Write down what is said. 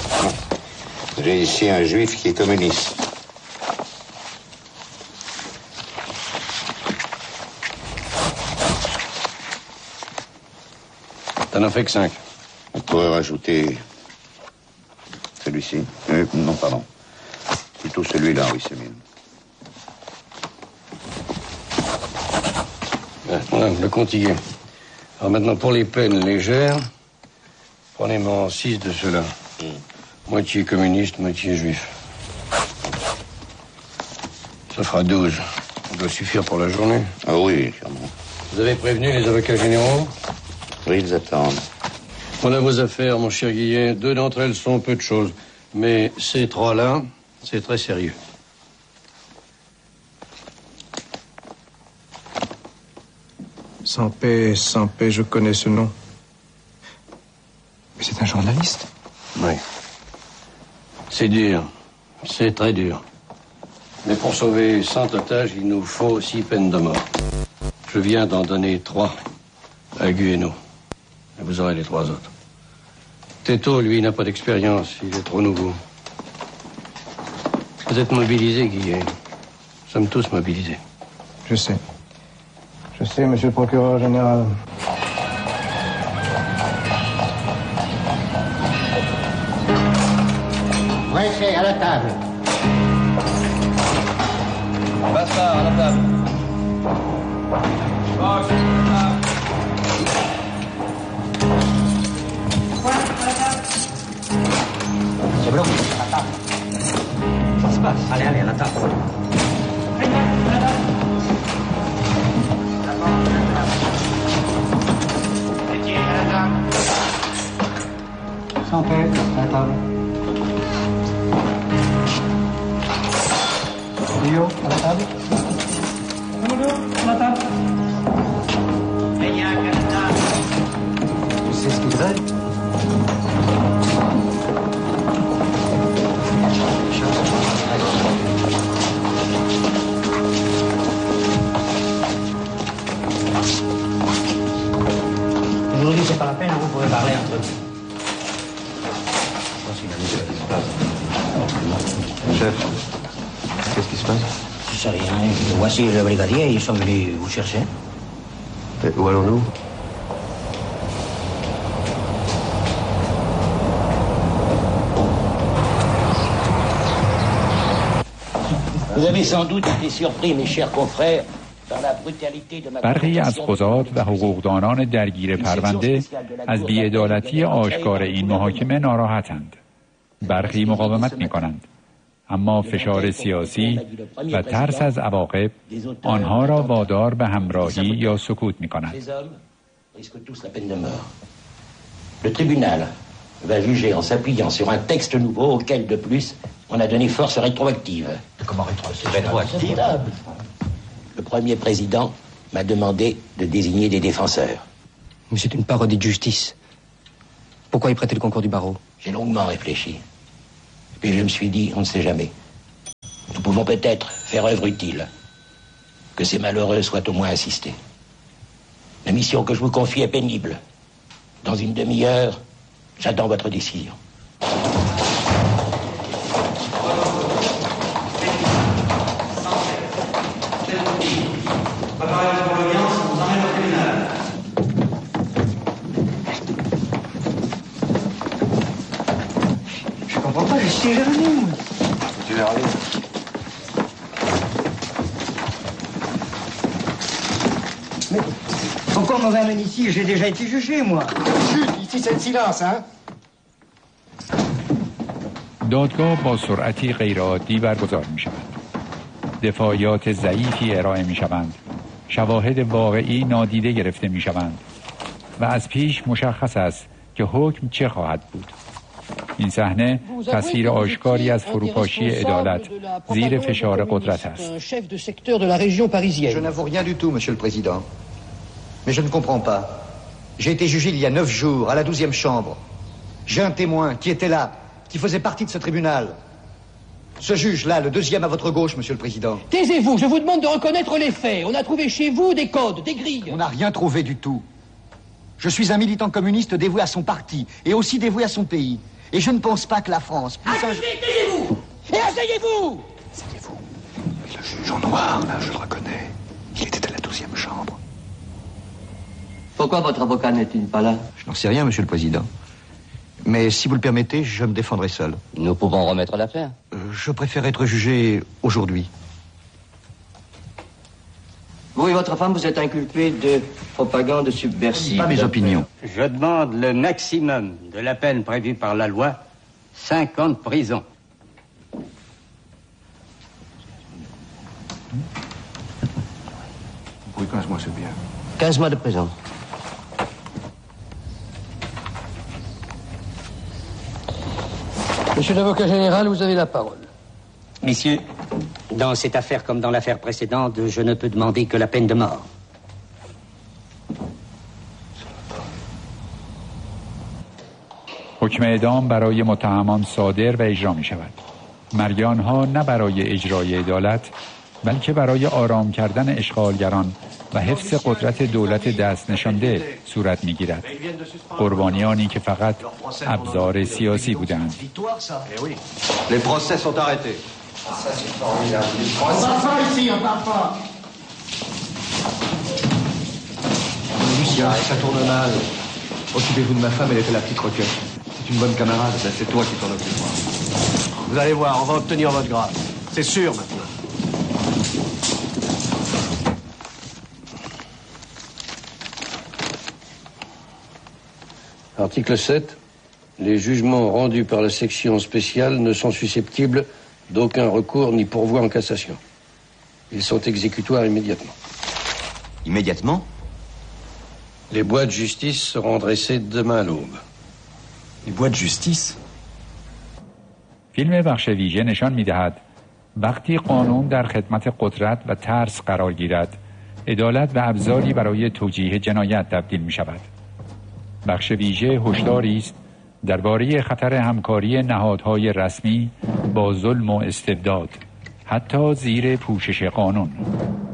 J'ai ici un juif qui est communiste. T'en as fait que 5. On pourrait rajouter celui-ci. Non, pardon. Plutôt celui-là, oui, c'est mieux. Voilà, le compte y est. Alors maintenant, pour les peines légères, prenez-moi 6 de ceux-là. Moitié communiste, moitié juif. Ça fera 12. Ça doit suffire pour la journée. Ah oui, sûrement. Vous avez prévenu les avocats généraux? Oui, ils attendent. Voilà vos affaires, mon cher Guillet. 2 d'entre elles sont peu de choses. Mais ces 3-là, c'est très sérieux. Sans paix, je connais ce nom. Mais c'est un journaliste. Oui. C'est dur. C'est très dur. Mais pour sauver 100 otages, il nous faut 6 peines de mort. Je viens d'en donner 3 à Guéhenno. Et vous aurez les 3 autres. Teto, lui, n'a pas d'expérience. Il est trop nouveau. Vous êtes mobilisés, Guillet. Nous sommes tous mobilisés. Je sais, monsieur le procureur général. Restez à la table. Basta, à la table. C'est bloqué, à la table. Ça se passe. Allez, à la table. Sans paix, à la table. Rio, à la table. À la table. Tu sais ce qu'ils veulent? Aujourd'hui, c'est pas la peine, vous pouvez parler entre vous. Chef, qu'est-ce qui se passe? Je sais rien. Voici le brigadier, ils sont venus vous chercher. Et où allons-nous? Vous avez sans doute été surpris, mes chers confrères, par la brutalité de ma برخی از قضات و حقوقدانان درگیر پرونده از بی‌عدالتی آشکار این محاکمه ناراحتند. برخی مقاومت می‌کنند. اما فشار سیاسی و ترس از عواقب آنها را وادار به همراهی یا سکوت می‌کند. Le tribunal va juger en s'appuyant sur un texte nouveau auquel, de plus, on a donné force rétroactive. Comment rétroactive? Le premier président m'a demandé de désigner des défenseurs. Mais c'est une parodie de justice. Pourquoi y prêter le concours du barreau? J'ai longuement réfléchi. Puis je me suis dit, on ne sait jamais. Nous pouvons peut-être faire œuvre utile. Que ces malheureux soient au moins assistés. La mission que je vous confie est pénible. Dans une demi-heure, j'attends votre décision. Je comprends pas, je suis revenu. Tu l'as ramené? Mais pourquoi on m'en amène ici? J'ai déjà été jugé, moi. Chut, ici c'est le silence, hein? دادگاه با سرعتی غیرعادی برگزار می شود. دفاعیات ضعیفی ارائه می شوند. شواهد واقعی نادیده گرفته می شوند. و از پیش مشخص است که حکم چه خواهد بود. این صحنه تصویر آشکاری از فروپاشی عدالت زیر فشار قدرت است. Je n'avoue rien du tout, monsieur le président. Mais je ne comprends pas. J'ai été jugé il y a 9 jours à la 12e chambre. J'ai un témoin qui était là, qui faisait partie de ce tribunal. Ce juge-là, le deuxième à votre gauche, monsieur le président. Taisez-vous, je vous demande de reconnaître les faits. On a trouvé chez vous des codes, des grilles. On n'a rien trouvé du tout. Je suis un militant communiste dévoué à son parti et aussi dévoué à son pays. Et je ne pense pas que la France puisse... Asseyez-vous! Et asseyez-vous! Asseyez-vous. Le juge en noir, là, je le reconnais. Il était à la 12e chambre. Pourquoi votre avocat n'est-il pas là? Je n'en sais rien, Monsieur le Président. Mais si vous le permettez, je me défendrai seul. Nous pouvons remettre l'affaire. Je préfère être jugé aujourd'hui. Vous et votre femme, vous êtes inculpés de propagande subversive. Pas mes opinions. Je demande le maximum de la peine prévue par la loi, 5 ans de prison. Oui, 15 mois, c'est bien. 15 mois de prison. Monsieur l'avocat général, vous avez la parole. Messieurs, dans cette affaire comme dans l'affaire précédente, je ne peux demander que la peine de mort. حکم اعدام برای متهمان صادر و اجرا می شود. مرگ آنها نه برای اجرای عدالت بلکه برای آرام کردن اشغالگران و حفظ قدرت دولت دست نشانده صورت می گیرد. قربانیانی که فقط ابزار سیاسی بودند. Les procès sont arrêtés. Ça, c'est formidable. On parle pas ici, on parle pas. Lucien, ça tourne mal. Occupez-vous de ma femme, elle était la petite roquette. C'est une bonne camarade. Ben, c'est toi qui t'en occuperas. Vous allez voir, on va obtenir votre grâce. C'est sûr maintenant. Article 7. Les jugements rendus par la section spéciale ne sont susceptibles d'aucun recours ni pourvoi en cassation. Ils sont exécutoires immédiatement. Immédiatement? Les bois de justice seront dressés demain à l'aube. Les bois de justice? فیلم بخش ویژه نشان می‌دهد وقتی قانون در خدمت قدرت و ترس قرار گیرد، عدالت به ابزاری برای توجیه جنایت تبدیل می‌شود. بخش ویژه هشداری است درباره خطر همکاری نهادهای رسمی با ظلم و استبداد، حتی زیر پوشش قانون.